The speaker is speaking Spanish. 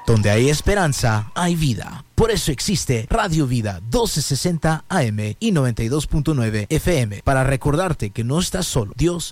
Donde hay esperanza, hay vida. Por eso existe Radio Vida 1260 AM y 92.9 FM, para recordarte que no estás solo. Dios